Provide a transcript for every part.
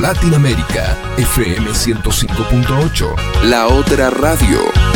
Latinoamérica, FM 105.8, la otra radio.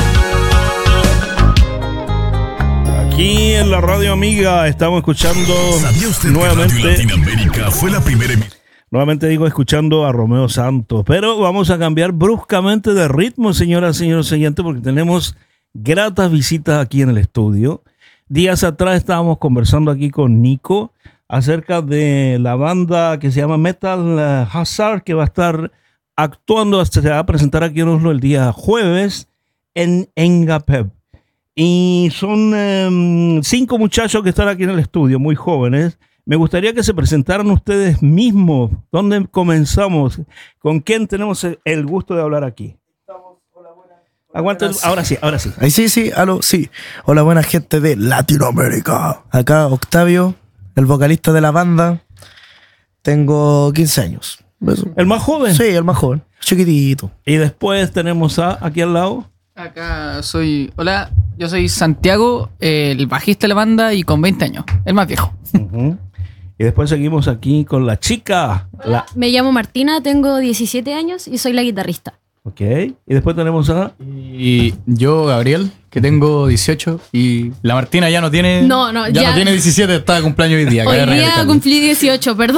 Aquí en la radio amiga estamos escuchando ¿Sabía usted nuevamente, que Radio Latinoamérica fue la primera nuevamente digo escuchando a Romeo Santos, pero vamos a cambiar bruscamente de ritmo, señoras y señores oyentes, porque tenemos gratas visitas aquí en el estudio. Días atrás estábamos conversando aquí con Nico acerca de la banda que se llama Metal Hazard, que va a estar actuando, se va a presentar aquí en Oslo el día jueves en Engapep. Y son 5 muchachos que están aquí en el estudio, muy jóvenes. Me gustaría que se presentaran ustedes mismos. ¿Dónde comenzamos? ¿Con quién tenemos el gusto de hablar aquí? Aguanta, ahora sí. Ahí sí, aló, sí. Hola, buena gente de Latinoamérica. Acá Octavio, el vocalista de la banda. Tengo 15 años. ¿Eso? ¿El más joven? Sí, el más joven, chiquitito. Y después tenemos aquí al lado. Acá hola, yo soy Santiago, el bajista de la banda y con 20 años, el más viejo. Uh-huh. Y después seguimos aquí con la chica. Me llamo Martina, tengo 17 años y soy la guitarrista. Ok. Y después tenemos Y yo, Gabriel, que tengo 18. Y la Martina ya no tiene. No tiene 17, está de cumpleaños hoy día. Hoy día cumplí 18, perdón.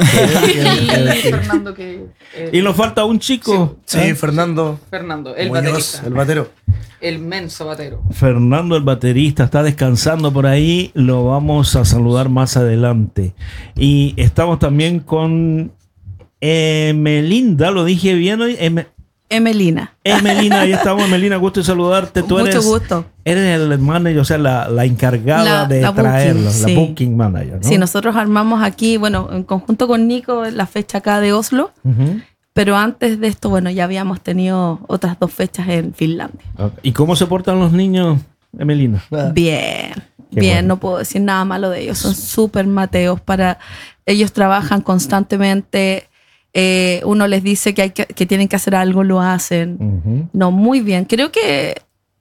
Y Fernando que... y nos falta un chico. Sí, Fernando, el Muñoz, baterista. el batero. El menso batero. Fernando, el baterista, está descansando por ahí. Lo vamos a saludar más adelante. Y estamos también con Melinda, lo dije bien hoy. Emelina. Emelina, ahí estamos, Emelina, gusto de saludarte. Tú Mucho eres, gusto. Eres el manager, o sea, la encargada de traerlo, booking, la sí. booking manager, ¿no? Sí, nosotros armamos aquí, bueno, en conjunto con Nico, la fecha acá de Oslo, Uh-huh. pero antes de esto, bueno, ya habíamos tenido otras 2 fechas en Finlandia. Okay. ¿Y cómo se portan los niños, Emelina? Bien, Qué bien, bueno. no puedo decir nada malo de ellos, son súper mateos, ellos trabajan constantemente. Uno les dice que tienen que hacer algo, lo hacen. Uh-huh. No, muy bien. Creo que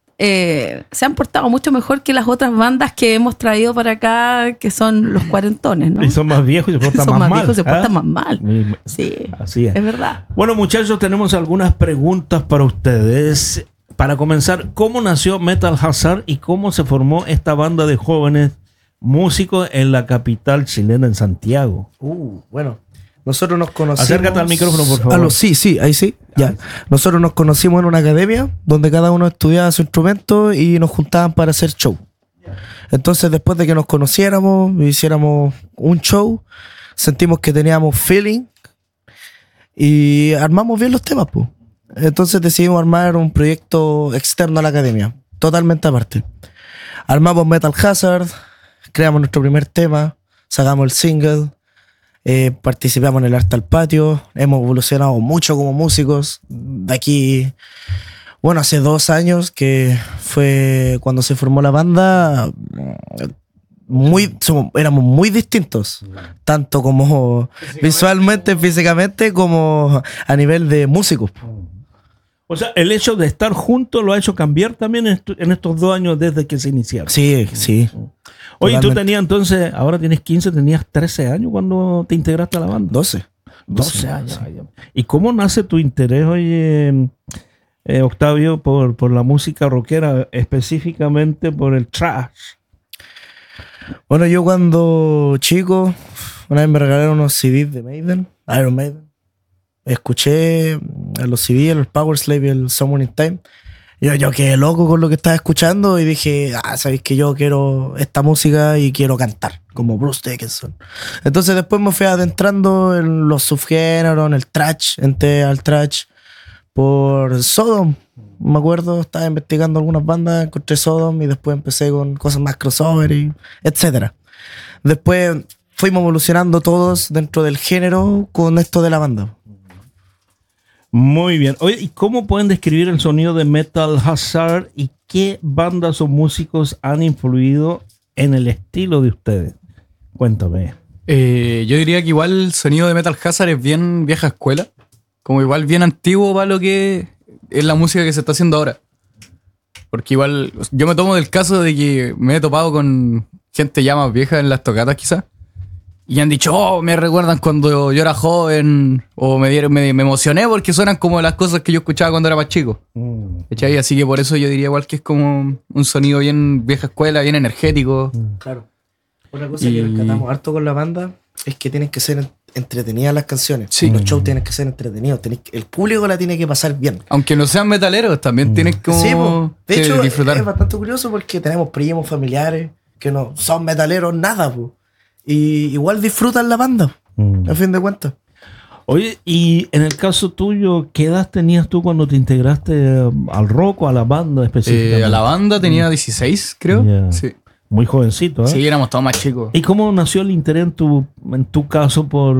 se han portado mucho mejor que las otras bandas que hemos traído para acá, que son los cuarentones, ¿no? Y son más viejos y se portan Son más mal. viejos, se portan ¿Ah? más mal. Sí, Así es. es verdad. Bueno, muchachos, tenemos algunas preguntas para ustedes. Para comenzar, ¿cómo nació Metal Hazard y cómo se formó esta banda de jóvenes músicos en la capital chilena, en Santiago? Bueno, nosotros nos conocimos... Acércate al micrófono, por favor. Aló, sí, ahí sí, ya. Nosotros nos conocimos en una academia donde cada uno estudiaba su instrumento y nos juntaban para hacer show. Entonces, después de que nos conociéramos, hiciéramos un show, sentimos que teníamos feeling y armamos bien los temas, pues. Entonces decidimos armar un proyecto externo a la academia, totalmente aparte. Armamos Metal Hazard, creamos nuestro primer tema, sacamos el single, participamos en el Arte al Patio, hemos evolucionado mucho como músicos. De aquí, bueno, hace 2 años, que fue cuando se formó la banda, éramos muy distintos, tanto como visualmente, físicamente, como a nivel de músicos. O sea, el hecho de estar juntos lo ha hecho cambiar también en estos 2 años desde que se iniciaron. Sí. Oye, tú totalmente. tenías entonces, ahora tienes 15, tenías 13 años cuando te integraste a la banda. 12 años. ¿Y cómo nace tu interés, oye, Octavio, por la música rockera, específicamente por el thrash? Bueno, yo cuando chico, una vez me regalaron unos CDs de Maiden, Iron Maiden. Escuché a los CDs, el Power Slave y el Somewhere in Time. Yo quedé loco con lo que estaba escuchando y dije, sabéis que yo quiero esta música y quiero cantar, como Bruce Dickinson. Entonces después me fui adentrando en los subgéneros, en el thrash, entré al thrash por Sodom. Me acuerdo, estaba investigando algunas bandas, encontré Sodom y después empecé con cosas más crossover y etcétera. Después fuimos evolucionando todos dentro del género con esto de la banda. Muy bien. Oye, ¿y cómo pueden describir el sonido de Metal Hazard y qué bandas o músicos han influido en el estilo de ustedes? Cuéntame. Yo diría que igual el sonido de Metal Hazard es bien vieja escuela. Como igual bien antiguo para lo que es la música que se está haciendo ahora. Porque igual yo me tomo del caso de que me he topado con gente ya más vieja en las tocatas quizás. Y han dicho, oh, me recuerdan cuando yo era joven, o me emocioné porque suenan como las cosas que yo escuchaba cuando era más chico. ¿Cachai? Así que por eso yo diría igual que es como un sonido bien vieja escuela, bien energético. Claro. Una cosa que rescatamos harto con la banda es que tienen que ser entretenidas las canciones. Sí. Los shows tienen que ser entretenidos. El público la tiene que pasar bien. Aunque no sean metaleros, también tienen como Sí, po. De que hecho, disfrutar. es bastante curioso porque tenemos primos, familiares que no son metaleros, nada, po. Y igual disfrutan la banda, a fin de cuentas. Oye, y en el caso tuyo, ¿qué edad tenías tú cuando te integraste al rock o a la banda específicamente? A la banda tenía 16, creo. Ya. Sí. Muy jovencito, ¿eh? Sí, éramos todos más chicos. ¿Y cómo nació el interés en tu caso por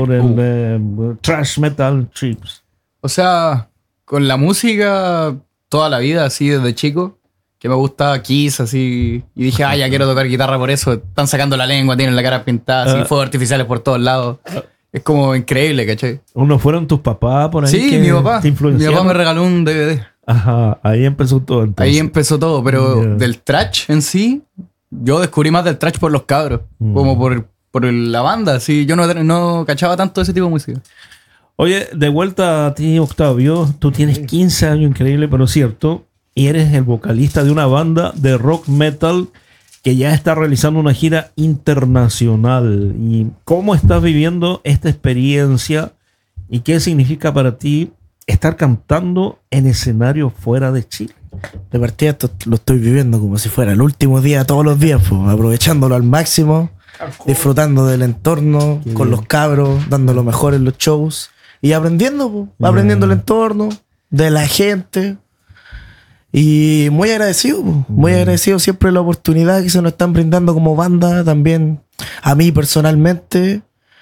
el thrash metal trips? O sea, con la música toda la vida, así desde chico, que me gustaba Kiss, así, y dije, ya quiero tocar guitarra por eso. Están sacando la lengua, tienen la cara pintada, así, fuegos artificiales por todos lados. Es como increíble, ¿cachai? ¿Uno fueron tus papás por ahí? Sí, que mi papá. te Mi influenciaron? papá me regaló un DVD. Ajá, ahí empezó todo entonces. Ahí empezó todo, pero Ya. del thrash en sí, yo descubrí más del thrash por los cabros, como por la banda, sí. Yo no cachaba tanto ese tipo de música. Oye, de vuelta a ti, Octavio. Tú tienes 15 años, increíble, pero cierto. Y eres el vocalista de una banda de rock metal que ya está realizando una gira internacional. ¿Y cómo estás viviendo esta experiencia? ¿Y qué significa para ti estar cantando en escenario fuera de Chile? De partida esto lo estoy viviendo como si fuera el último día todos los días, pues, aprovechándolo al máximo, disfrutando del entorno, con los cabros, dando lo mejor en los shows y aprendiendo, pues, aprendiendo el entorno, de la gente. Y muy agradecido, pues, muy agradecido siempre la oportunidad que se nos están brindando como banda, también a mí personalmente.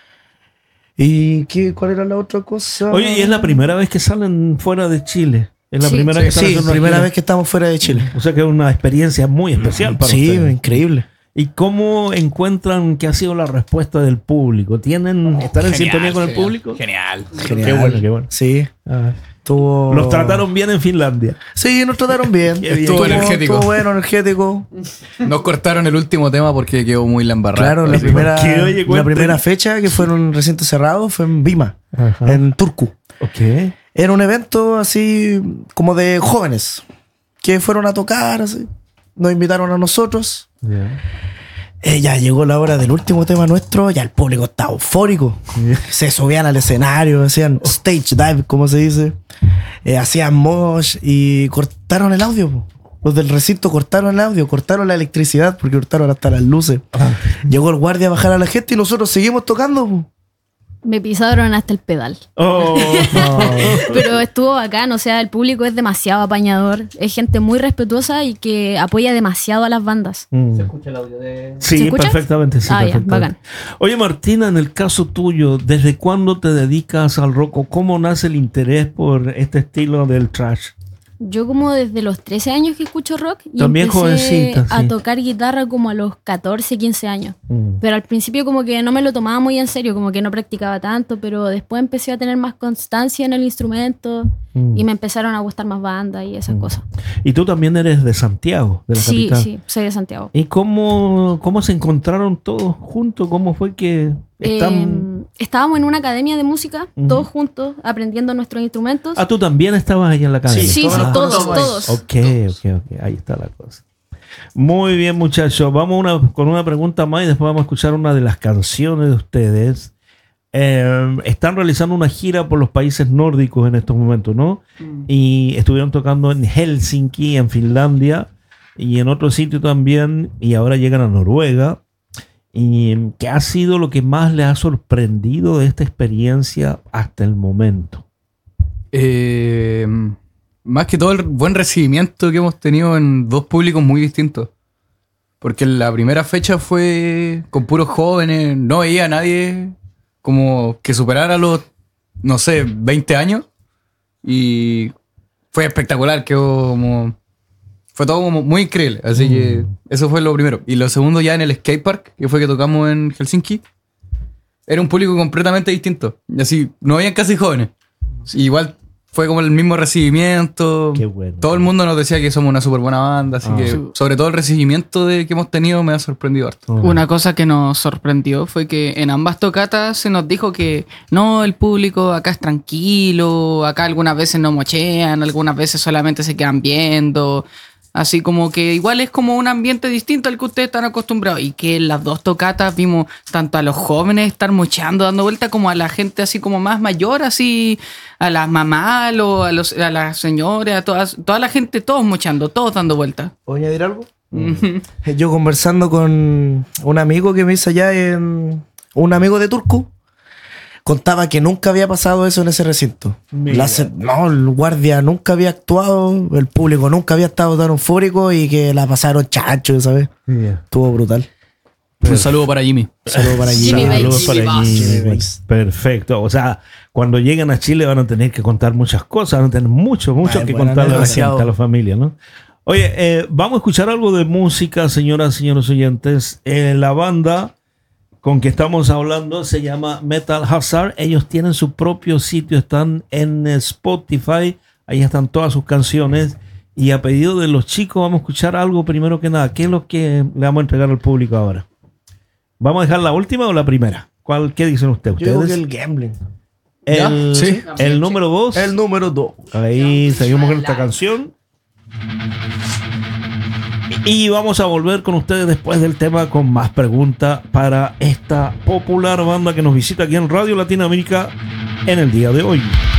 ¿Y cuál era la otra cosa? Oye, ¿y es la primera vez que salen fuera de Chile? ¿Es la Sí. primera vez que están Sí, haciendo una primera gira? vez que estamos fuera de Chile. O sea que es una experiencia muy especial para Sí, ustedes. increíble. ¿Y cómo encuentran que ha sido la respuesta del público? ¿Están en sintonía con el público? Genial. Genial. Qué bueno, qué bueno. Sí. Ah. Tuvo... Los trataron bien en Finlandia. Sí, nos trataron bien. Qué bien. Estuvo energético. Estuvo bueno, energético. Nos cortaron el último tema porque quedó muy la embarrada. Claro, la Oye, primera, ¿por qué? Oye, la cuenten. primera fecha que fue en un recinto cerrado fue en Vima, Ajá. en Turku. Ok. Era un evento así como de jóvenes que fueron a tocar, así. Nos invitaron a nosotros. Ya llegó la hora del último tema nuestro, ya el público estaba eufórico. Se subían al escenario, hacían stage dive, como se dice. Hacían mosh y cortaron el audio, po. Los del recinto cortaron el audio, cortaron la electricidad porque cortaron hasta las luces. Llegó el guardia a bajar a la gente y nosotros seguimos tocando, po. Me pisaron hasta el pedal. Oh. Pero estuvo bacán, o sea, el público es demasiado apañador. Es gente muy respetuosa y que apoya demasiado a las bandas. escucha el audio de... ¿Se Sí, escucha? perfectamente. Sí, Ah, ya, perfectamente. bacán. Oye, Martina, en el caso tuyo, ¿desde cuándo te dedicas al rock o cómo nace el interés por este estilo del thrash? Yo como desde los 13 años que escucho rock y También empecé jovencita, a sí. tocar guitarra como a los 14, 15 años. Mm. Pero al principio como que no me lo tomaba muy en serio, como que no practicaba tanto, pero después empecé a tener más constancia en el instrumento y me empezaron a gustar más bandas y esas cosas. Y tú también eres de Santiago, de la Sí, capital. sí, soy de Santiago. ¿Y cómo se encontraron todos juntos? ¿Cómo fue que están...? Estábamos en una academia de música, todos juntos, aprendiendo nuestros instrumentos. Ah, tú también estabas ahí en la academia. sí, todos sí, nos todos, conocemos. todos. Ok. Ahí está la cosa. Muy bien, muchachos. Vamos con una pregunta más y después vamos a escuchar una de las canciones de ustedes. Están realizando una gira por los países nórdicos en estos momentos, ¿no? Y estuvieron tocando en Helsinki, en Finlandia, y en otro sitio también, y ahora llegan a Noruega. ¿Y qué ha sido lo que más les ha sorprendido de esta experiencia hasta el momento? Más que todo el buen recibimiento que hemos tenido en dos públicos muy distintos. Porque la primera fecha fue con puros jóvenes, no veía a nadie como que superara los, no sé, 20 años. Y fue espectacular, fue todo como muy increíble. Así que eso fue lo primero. Y lo segundo ya en el skatepark, que fue que tocamos en Helsinki, era un público completamente distinto. Y así, no habían casi jóvenes. Igual fue como el mismo recibimiento. Qué bueno. Todo el mundo nos decía que somos una súper buena banda, así que sobre todo el recibimiento que hemos tenido me ha sorprendido harto. Una cosa que nos sorprendió fue que en ambas tocatas se nos dijo que no, el público acá es tranquilo, acá algunas veces no mochean, algunas veces solamente se quedan viendo. Así como que igual es como un ambiente distinto al que ustedes están acostumbrados. Y que en las dos tocatas vimos tanto a los jóvenes estar mocheando, dando vuelta, como a la gente así como más mayor, así a las mamás, a las señoras, a toda la gente, todos mochando, todos dando vuelta. ¿Puedo añadir algo? Yo conversando con un amigo que me hizo allá un amigo de Turku, contaba que nunca había pasado eso en ese recinto. No, el guardia nunca había actuado, el público nunca había estado tan eufórico y que la pasaron chacho, ¿sabes? Estuvo brutal. Un saludo para Jimmy. Saludos para Jimmy Jimmy. Saludos para Jimmy Jimmy. Perfecto. O sea, cuando lleguen a Chile van a tener que contar muchas cosas, van a tener mucho que contarle a la gente, a la familia, ¿no? Oye, vamos a escuchar algo de música, señoras y señores oyentes. La banda con que estamos hablando se llama Metal Hazard. Ellos tienen su propio sitio, están en Spotify, ahí están todas sus canciones. Y a pedido de los chicos vamos a escuchar algo primero que nada. ¿Qué es lo que le vamos a entregar al público ahora? ¿Vamos a dejar la última o la primera? ¿Qué dicen ustedes? Yo digo que el gambling. El número 2. El número 2. Ahí seguimos con esta canción. Y vamos a volver con ustedes después del tema con más preguntas para esta popular banda que nos visita aquí en Radio Latinoamérica en el día de hoy.